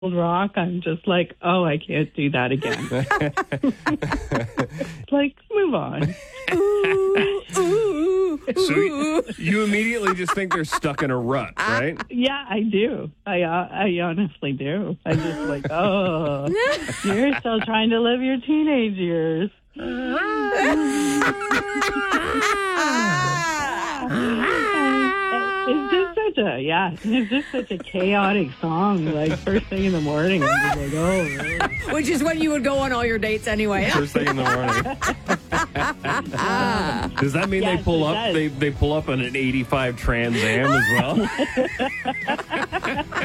rock, I'm just like, oh, I can't do that again. Like, move on. So you immediately just think they're stuck in a rut, right? Yeah, I do. I honestly do. I'm just like, oh, you're still trying to live your teenage years. It's just such a chaotic song. Like, first thing in the morning, I'm just like, oh, really? Which is when you would go on all your dates anyway. First thing in the morning. Does that mean Yes, they pull it up? does. They pull up on an '85 Trans Am as well?